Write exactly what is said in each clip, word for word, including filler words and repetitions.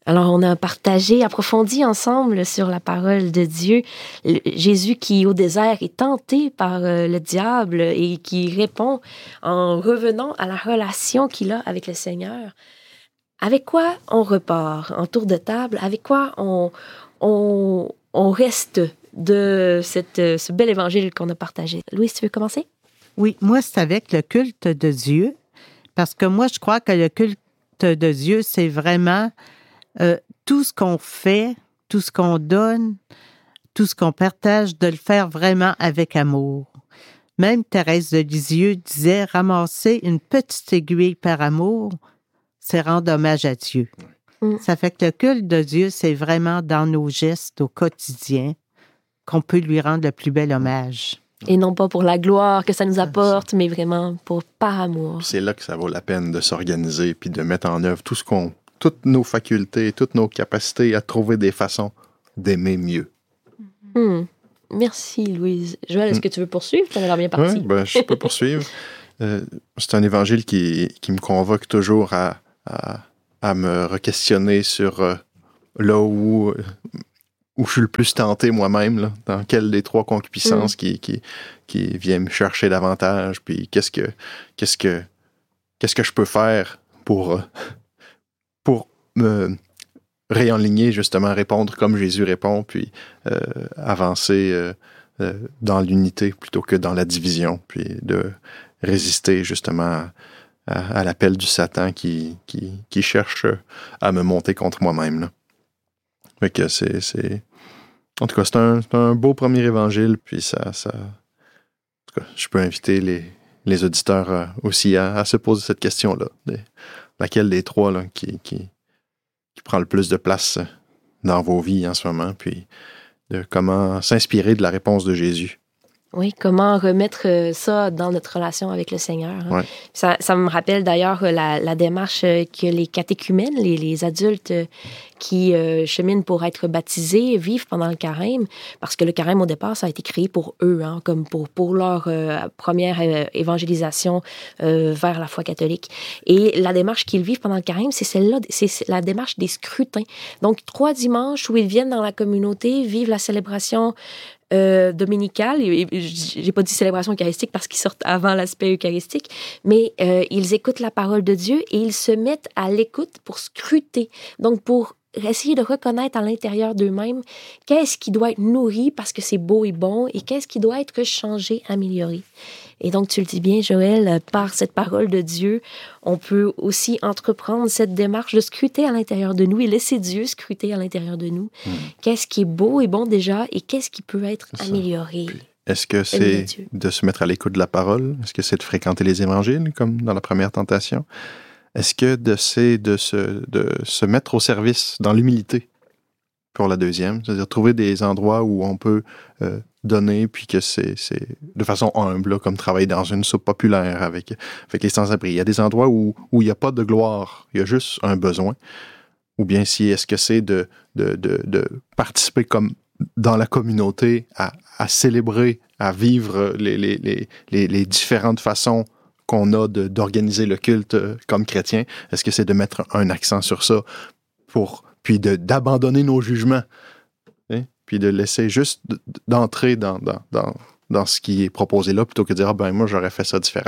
Alors, on a partagé, approfondi ensemble sur la parole de Dieu. Le- Jésus qui, au désert, est tenté par euh, le diable et qui répond en revenant à la relation qu'il a avec le Seigneur. Avec quoi on repart en tour de table? Avec quoi on, on, on reste de cette, ce bel évangile qu'on a partagé? Louise, tu veux commencer? Oui, moi, c'est avec le culte de Dieu, parce que moi, je crois que le culte de Dieu, c'est vraiment euh, tout ce qu'on fait, tout ce qu'on donne, tout ce qu'on partage, de le faire vraiment avec amour. Même Thérèse de Lisieux disait, ramasser une petite aiguille par amour, c'est rendre hommage à Dieu. Mm. Ça fait que le culte de Dieu, c'est vraiment dans nos gestes au quotidien qu'on peut lui rendre le plus bel hommage. Et non pas pour la gloire que ça nous apporte, mais vraiment pour par amour. C'est là que ça vaut la peine de s'organiser puis de mettre en œuvre tout ce qu'on, toutes nos facultés, toutes nos capacités à trouver des façons d'aimer mieux. Hmm. Merci, Louise. Joël, est-ce que tu veux poursuivre? Tu as l'air bien parti. Oui, ben, je peux poursuivre. Euh, c'est un évangile qui, qui me convoque toujours à, à, à me re-questionner sur euh, là où, où je suis le plus tenté moi-même, là, dans quelle des trois concupiscences mm. qui, qui, qui vient me chercher davantage, puis qu'est-ce que, qu'est-ce que, qu'est-ce que je peux faire pour, pour me réaligner, justement, répondre comme Jésus répond, puis euh, avancer euh, euh, dans l'unité plutôt que dans la division, puis de résister justement à, à, à l'appel du Satan qui, qui, qui cherche à me monter contre moi-même. Là. Fait que c'est, c'est... En tout cas, c'est un, c'est un beau premier évangile, puis ça... ça... En tout cas, je peux inviter les, les auditeurs aussi à, à se poser cette question-là. De, laquelle des trois là, qui, qui, qui prend le plus de place dans vos vies en ce moment, puis de comment s'inspirer de la réponse de Jésus. Oui, comment remettre ça dans notre relation avec le Seigneur. Hein? Ouais. Ça, ça me rappelle d'ailleurs la, la démarche que les catéchumènes, les, les adultes qui euh, cheminent pour être baptisés, vivent pendant le carême, parce que le carême, au départ, ça a été créé pour eux, hein, comme pour, pour leur euh, première euh, évangélisation euh, vers la foi catholique. Et la démarche qu'ils vivent pendant le carême, c'est celle-là, c'est la démarche des scrutins. Donc, trois dimanches où ils viennent dans la communauté, vivent la célébration Euh, dominicale, et, et j'ai pas dit célébration eucharistique parce qu'ils sortent avant l'aspect eucharistique, mais euh, ils écoutent la parole de Dieu et ils se mettent à l'écoute pour scruter, donc pour essayer de reconnaître à l'intérieur d'eux-mêmes qu'est-ce qui doit être nourri parce que c'est beau et bon et qu'est-ce qui doit être changé, amélioré. Et donc, tu le dis bien, Joël, par cette parole de Dieu, on peut aussi entreprendre cette démarche de scruter à l'intérieur de nous et laisser Dieu scruter à l'intérieur de nous. Mmh. Qu'est-ce qui est beau et bon déjà et qu'est-ce qui peut être c'est amélioré? Puis, est-ce que c'est de se mettre à l'écoute de la parole? Est-ce que c'est de fréquenter les évangiles, comme dans la première tentation? Est-ce que de, c'est de, se, de se mettre au service dans l'humilité pour la deuxième? C'est-à-dire trouver des endroits où on peut euh, donner, puis que c'est, c'est de façon humble, là, comme travailler dans une soupe populaire avec, avec les sans-abri. Il y a des endroits où, où il n'y a pas de gloire, il y a juste un besoin. Ou bien si est-ce que c'est de, de, de, de participer comme dans la communauté, à, à célébrer, à vivre les, les, les, les, les différentes façons qu'on a de, d'organiser le culte comme chrétien. Est-ce que c'est de mettre un accent sur ça, pour, puis de, d'abandonner nos jugements, hein? Puis de laisser juste d'entrer dans, dans, dans, dans ce qui est proposé là, plutôt que de dire « Ah ben moi, j'aurais fait ça différemment ».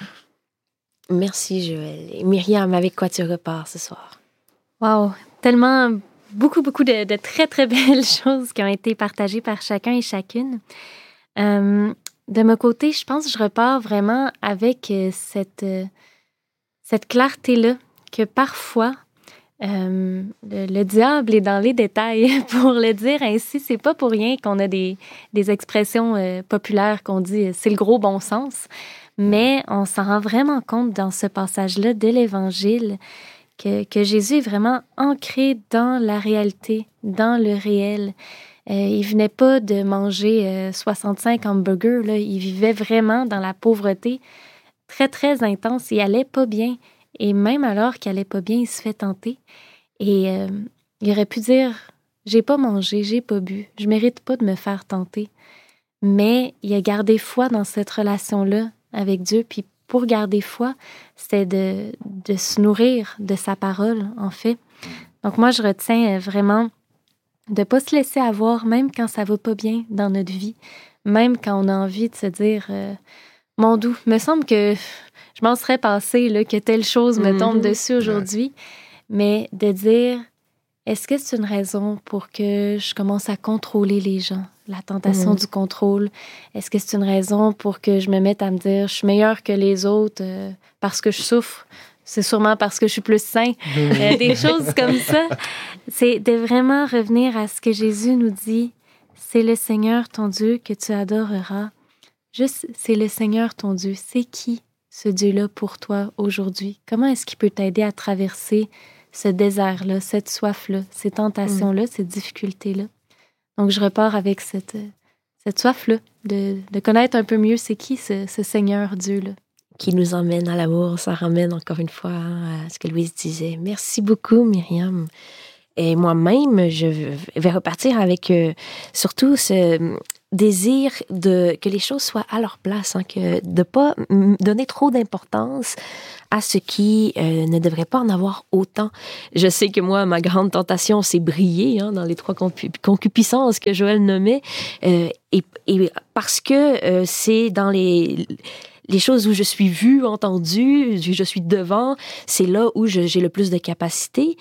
Merci, Joël. Et Myriam, avec quoi tu repars ce soir? Wow! Tellement, beaucoup, beaucoup de, de très, très belles choses qui ont été partagées par chacun et chacune. Euh, de mon côté, je pense que je repars vraiment avec euh, cette, euh, cette clarté-là que parfois, euh, le, le diable est dans les détails. Pour le dire ainsi, c'est pas pour rien qu'on a des, des expressions euh, populaires qu'on dit « c'est le gros bon sens », mais on s'en rend vraiment compte dans ce passage-là de l'Évangile que, que Jésus est vraiment ancré dans la réalité, dans le réel. Euh, il venait pas de manger euh, soixante-cinq hamburgers, là. Il vivait vraiment dans la pauvreté très, très intense. Il allait pas bien. Et même alors qu'il allait pas bien, il se fait tenter. Et euh, il aurait pu dire « J'ai pas mangé, j'ai pas bu, je mérite pas de me faire tenter. » Mais il a gardé foi dans cette relation-là avec Dieu. Puis pour garder foi, c'était de, de se nourrir de sa parole, en fait. Donc moi, je retiens vraiment de ne pas se laisser avoir, même quand ça ne va pas bien dans notre vie, même quand on a envie de se dire euh, « Mon doux, me semble que je m'en serais passé, là, que telle chose me tombe mm-hmm. dessus aujourd'hui. Ouais. » Mais de dire « Est-ce que c'est une raison pour que je commence à contrôler les gens? La tentation mm-hmm. du contrôle. Est-ce que c'est une raison pour que je me mette à me dire « Je suis meilleure que les autres euh, parce que je souffre? » C'est sûrement parce que je suis plus sain. Euh, des choses comme ça. C'est de vraiment revenir à ce que Jésus nous dit. C'est le Seigneur ton Dieu que tu adoreras. Juste, c'est le Seigneur ton Dieu. C'est qui ce Dieu-là pour toi aujourd'hui? Comment est-ce qu'il peut t'aider à traverser ce désert-là, cette soif-là, ces tentations-là, mmh. ces difficultés-là? Donc, je repars avec cette, cette soif-là de, de connaître un peu mieux c'est qui ce, ce Seigneur Dieu-là. Qui nous emmène à l'amour. Ça ramène encore une fois à ce que Louise disait. Merci beaucoup, Myriam. Et moi-même, je vais repartir avec euh, surtout ce désir de que les choses soient à leur place, hein, que de ne pas donner trop d'importance à ce qui euh, ne devrait pas en avoir autant. Je sais que moi, ma grande tentation, c'est briller hein, dans les trois concupiscences que Joël nommait, euh, et, et parce que euh, c'est dans les... Les choses où je suis vue, entendue, je suis devant, c'est là où je, j'ai le plus de capacité.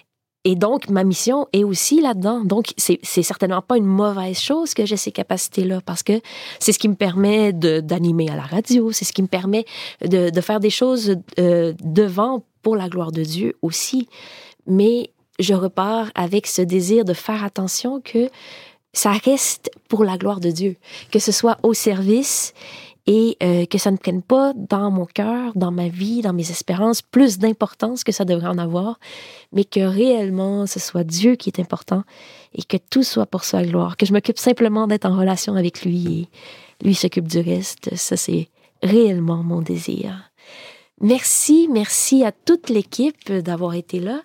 Et donc, ma mission est aussi là-dedans. Donc, c'est, c'est certainement pas une mauvaise chose que j'ai ces capacités-là, parce que c'est ce qui me permet de, d'animer à la radio, c'est ce qui me permet de, de faire des choses euh, devant pour la gloire de Dieu aussi. Mais je repars avec ce désir de faire attention que ça reste pour la gloire de Dieu, que ce soit au service et euh, que ça ne prenne pas dans mon cœur, dans ma vie, dans mes espérances, plus d'importance que ça devrait en avoir, mais que réellement ce soit Dieu qui est important et que tout soit pour sa gloire, que je m'occupe simplement d'être en relation avec lui et lui s'occupe du reste. Ça, c'est réellement mon désir. Merci, merci à toute l'équipe d'avoir été là.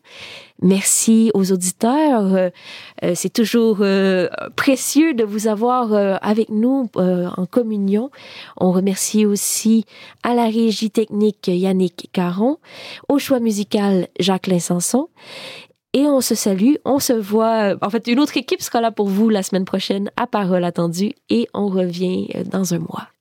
Merci aux auditeurs. Euh, euh, c'est toujours euh, précieux de vous avoir euh, avec nous euh, en communion. On remercie aussi à la régie technique Yannick Caron, au choix musical Jacqueline Sanson. Et on se salue, on se voit. En fait, une autre équipe sera là pour vous la semaine prochaine à Parole attendue et on revient dans un mois.